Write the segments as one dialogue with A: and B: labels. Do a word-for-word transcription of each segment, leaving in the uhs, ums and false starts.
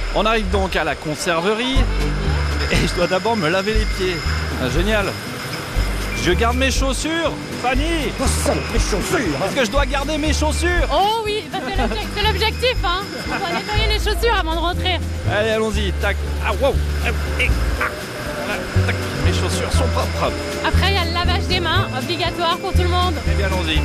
A: On arrive donc à la conserverie et je dois d'abord me laver les pieds. Ah, génial. Je garde mes chaussures, Fanny.
B: Oh, ça, mes chaussures.
A: Est-ce que je dois garder mes chaussures?
C: Oh oui, bah c'est l'objectif, c'est l'objectif, hein. On doit nettoyer les chaussures avant de rentrer.
A: Allez, allons-y. Tac. Ah, wow. Et, ah, voilà, tac. Mes chaussures sont propres.
C: Après, il y a le lavage des mains, obligatoire pour tout le monde.
A: Eh bien, allons-y.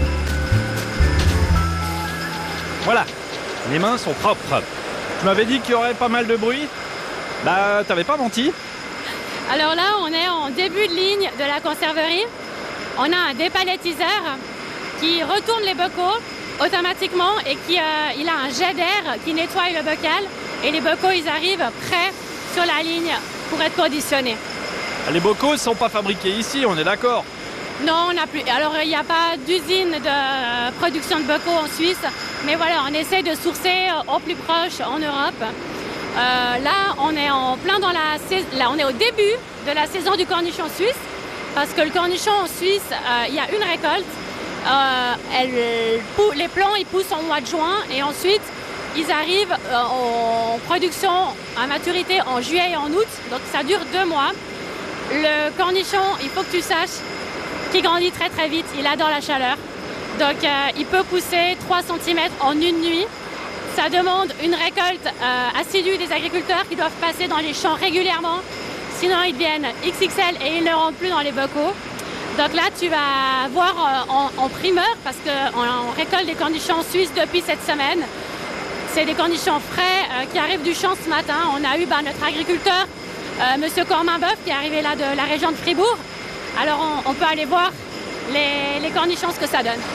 A: Voilà. Les mains sont propres. Tu m'avais dit qu'il y aurait pas mal de bruit. Bah, t'avais pas menti.
C: Alors là, on est en début de ligne de la conserverie. On a un dépalettiseur qui retourne les bocaux automatiquement et qui euh, il a un jet d'air qui nettoie le bocal. Et les bocaux, ils arrivent prêts sur la ligne pour être conditionnés.
A: Les bocaux ne sont pas fabriqués ici, on est d'accord.
C: Non, on n'a plus. Alors, il n'y a pas d'usine de production de bocaux en Suisse. Mais voilà, on essaie de sourcer au plus proche en Europe. Euh, là, on est en plein dans la saison. Là, on est au début de la saison du cornichon suisse. Parce que le cornichon en Suisse, euh, il y a une récolte. Euh, elle, les plants, ils poussent en mois de juin. Et ensuite, ils arrivent euh, en production à maturité en juillet et en août. Donc, ça dure deux mois. Le cornichon, il faut que tu saches qu'il grandit très très vite. Il adore la chaleur. Donc, euh, il peut pousser trois centimètres en une nuit. Ça demande une récolte euh, assidue des agriculteurs qui doivent passer dans les champs régulièrement. Sinon, ils deviennent X X L et ils ne rentrent plus dans les bocaux. Donc là, tu vas voir euh, en, en primeur, parce qu'on on récolte des cornichons suisses depuis cette semaine. C'est des cornichons frais euh, qui arrivent du champ ce matin. On a eu bah, notre agriculteur, euh, Monsieur Corminboeuf, qui est arrivé là de la région de Fribourg. Alors, on, on peut aller voir les, les cornichons, ce que ça donne.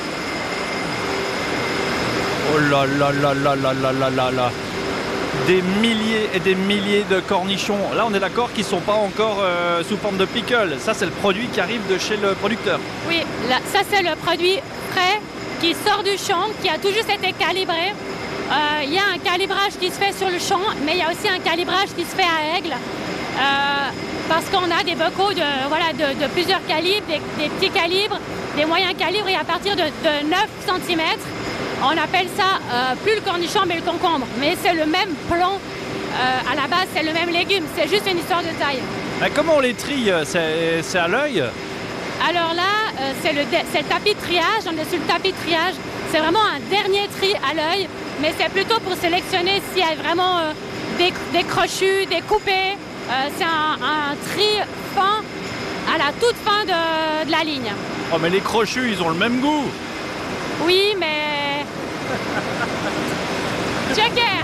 A: Oh là là là là là là là là là. Des milliers et des milliers de cornichons. Là, on est d'accord qu'ils ne sont pas encore euh, sous forme de pickle. Ça, c'est le produit qui arrive de chez le producteur.
C: Oui, là, ça, c'est le produit frais qui sort du champ, qui a tout juste été calibré. Il euh, y a un calibrage qui se fait sur le champ, mais il y a aussi un calibrage qui se fait à Aigle. Euh, parce qu'on a des bocaux de, voilà, de, de plusieurs calibres, des, des petits calibres, des moyens calibres, et à partir de, de neuf centimètres, on appelle ça euh, plus le cornichon mais le concombre. Mais c'est le même plant, euh, à la base c'est le même légume, c'est juste une histoire de taille.
A: Mais comment on les trie? C'est, c'est à l'œil?
C: Alors là, euh, c'est, le, c'est le tapis de triage, on est sur le tapis de triage. C'est vraiment un dernier tri à l'œil, mais c'est plutôt pour sélectionner s'il y a vraiment euh, des, des crochus, des coupés. Euh, c'est un, un tri fin à la toute fin de, de la ligne.
A: Oh mais les crochus, ils ont le même goût.
C: Oui, mais... Joker.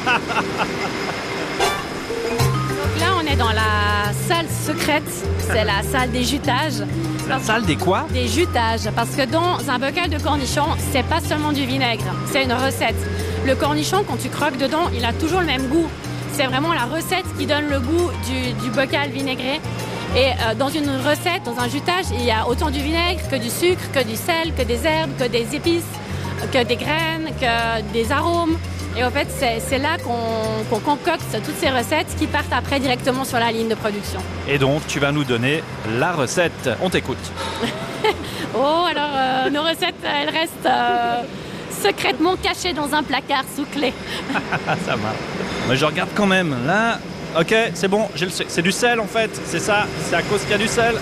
C: Donc là, on est dans la salle secrète. C'est la salle des jutages.
A: La salle des quoi?
C: Des jutages. Parce que dans un bocal de cornichons, c'est pas seulement du vinaigre. C'est une recette. Le cornichon, quand tu croques dedans, il a toujours le même goût. C'est vraiment la recette qui donne le goût du, du bocal vinaigré. Et euh, dans une recette, dans un jutage, il y a autant du vinaigre que du sucre, que du sel, que des herbes, que des épices, que des graines, que des arômes. Et en fait, c'est, c'est là qu'on, qu'on concocte toutes ces recettes qui partent après directement sur la ligne de production.
A: Et donc, tu vas nous donner la recette. On t'écoute.
C: Oh, alors, euh, nos recettes, elles restent euh, secrètement cachées dans un placard sous clé.
A: Ça va. Mais je regarde quand même. Là, ok, c'est bon. J'ai le... C'est du sel, en fait. C'est ça. C'est à cause qu'il y a du sel.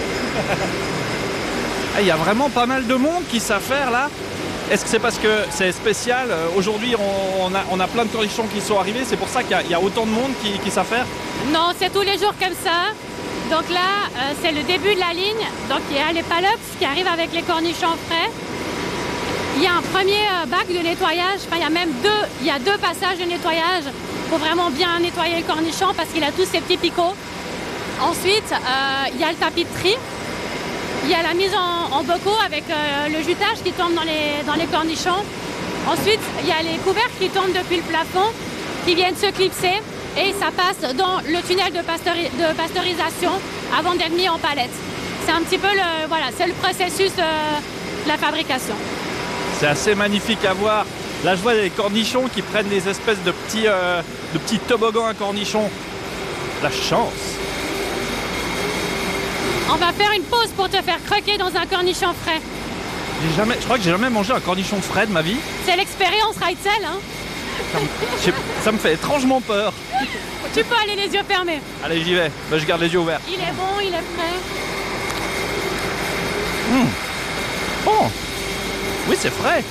A: Il y a vraiment pas mal de monde qui savent faire, là. Est-ce que c'est parce que c'est spécial? Aujourd'hui, on, on, a, on a plein de cornichons qui sont arrivés. C'est pour ça qu'il y a, il y a autant de monde qui, qui savent faire?
C: Non, c'est tous les jours comme ça. Donc là, euh, c'est le début de la ligne. Donc il y a les palops qui arrivent avec les cornichons frais. Il y a un premier euh, bac de nettoyage. Enfin, il y a même deux, il y a deux passages de nettoyage pour vraiment bien nettoyer le cornichon parce qu'il a tous ses petits picots. Ensuite, euh, il y a le tapis de tri. Il y a la mise en, en bocaux avec euh, le jutage qui tombe dans les, dans les cornichons. Ensuite, il y a les couvercles qui tombent depuis le plafond, qui viennent se clipser et ça passe dans le tunnel de, pasteuri- de pasteurisation avant d'être mis en palette. C'est un petit peu le, voilà, c'est le processus euh, de la fabrication.
A: C'est assez magnifique à voir. Là, je vois des cornichons qui prennent des espèces de petits, euh, de petits toboggans à cornichons. La chance!
C: On va faire une pause pour te faire croquer dans un cornichon frais.
A: J'ai jamais, je crois que j'ai jamais mangé un cornichon frais de ma vie.
C: C'est l'expérience Reitzel, hein?
A: Ça me, je sais- ça me fait étrangement peur.
C: Tu peux aller les yeux fermés.
A: Allez, j'y vais. Ben, je garde les yeux ouverts.
C: Il est bon, il est frais.
A: Oh, oui, c'est frais.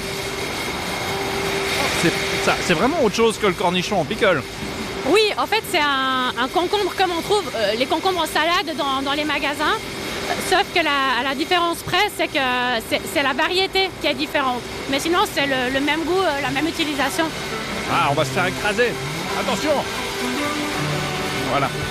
A: C'est ça, c'est vraiment autre chose que le cornichon en pickle.
C: Oui, en fait, c'est un, un concombre comme on trouve euh, les concombres en salade dans, dans les magasins. Euh, Sauf que la, à la différence près, c'est que c'est c'est la variété qui est différente. Mais sinon, c'est le, le même goût, euh, la même utilisation.
A: Ah, on va se faire écraser. Attention. Voilà.